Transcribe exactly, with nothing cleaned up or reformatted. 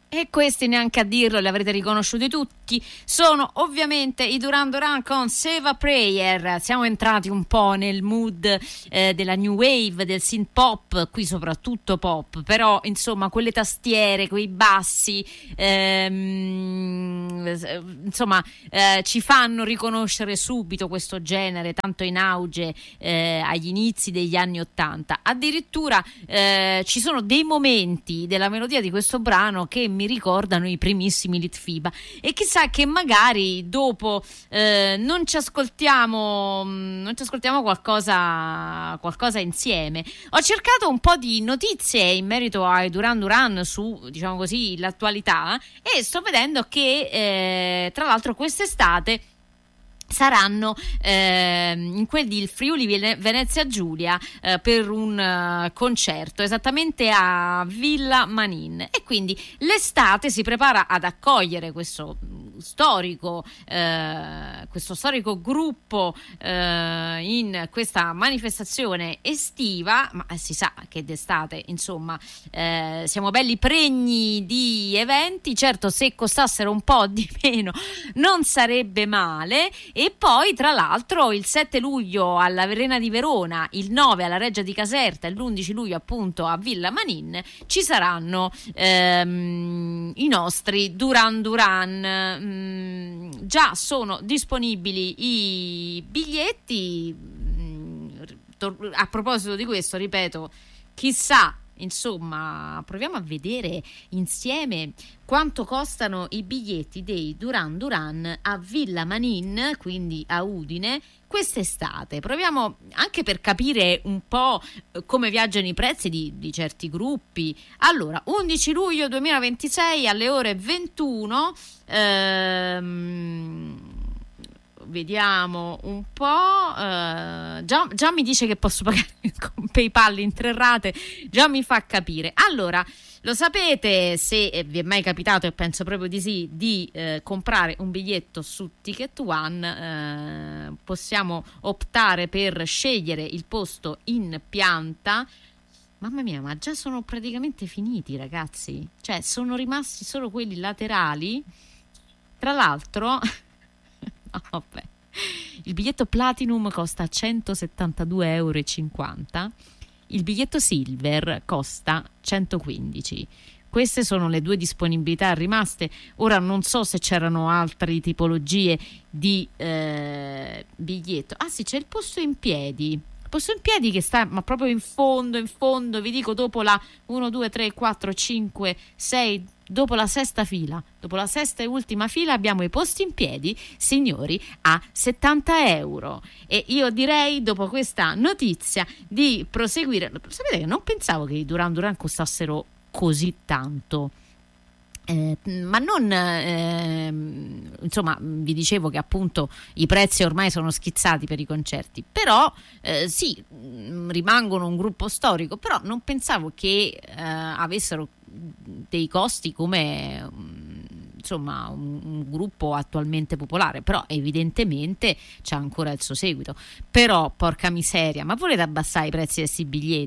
E questi, neanche a dirlo, li avrete riconosciuti tutti, sono ovviamente i Duran Duran con Save a Prayer. Siamo entrati un po' nel mood eh, della new wave, del synth pop, qui soprattutto pop, però insomma quelle tastiere, quei bassi, ehm, insomma eh, ci fanno riconoscere subito questo genere tanto in auge eh, agli inizi degli anni ottanta. Addirittura eh, ci sono dei momenti della melodia di questo brano che mi ricordano i primissimi Litfiba, e chissà che magari dopo eh, non ci ascoltiamo non ci ascoltiamo qualcosa qualcosa insieme. Ho cercato un po' di notizie in merito ai Duran Duran su, diciamo così, l'attualità, e sto vedendo che eh, tra l'altro quest'estate saranno eh, in quel di il Friuli Venezia Giulia eh, per un uh, concerto esattamente a Villa Manin, e quindi l'estate si prepara ad accogliere questo storico eh, questo storico gruppo eh, in questa manifestazione estiva, ma si sa che d'estate insomma eh, siamo belli pregni di eventi. Certo, se costassero un po' di meno non sarebbe male. E poi tra l'altro il sette luglio alla Verena di Verona, il nove alla Reggia di Caserta e l'undici luglio appunto a Villa Manin ci saranno ehm, i nostri Duran Duran. Mm, già sono disponibili i biglietti. Mm, a proposito di questo, ripeto, chissà, insomma, proviamo a vedere insieme quanto costano i biglietti dei Duran Duran a Villa Manin, quindi a Udine, quest'estate. Proviamo anche per capire un po' come viaggiano i prezzi di, di certi gruppi. Allora, undici luglio duemilaventisei alle ore ventuno, ehm, vediamo un po', eh, già, già mi dice che posso pagare con PayPal in tre rate, già mi fa capire. Allora, lo sapete, se vi è mai capitato, e penso proprio di sì, di eh, comprare un biglietto su Ticket One, eh, possiamo optare per scegliere il posto in pianta. Mamma mia, ma già sono praticamente finiti, ragazzi, cioè sono rimasti solo quelli laterali. Tra l'altro no, vabbè. Il biglietto Platinum costa centosettantadue euro e cinquanta, il biglietto Silver costa centoquindici. Queste sono le due disponibilità rimaste. Ora non so se c'erano altre tipologie di eh, biglietto. Ah sì, c'è il posto in piedi. Il posto in piedi che sta ma proprio in fondo, in fondo, vi dico, dopo la uno, due, tre, quattro, cinque, sei, dopo la sesta fila, dopo la sesta e ultima fila abbiamo i posti in piedi, signori, a settanta euro. E io direi, dopo questa notizia, di proseguire. Sapete che non pensavo che i Duran Duran costassero così tanto. Eh, ma non eh, insomma, vi dicevo che appunto i prezzi ormai sono schizzati per i concerti, però eh, sì, rimangono un gruppo storico, però non pensavo che eh, avessero dei costi come insomma un, un gruppo attualmente popolare, però evidentemente c'è ancora il suo seguito. Però porca miseria, ma volete abbassare i prezzi di questi biglietti?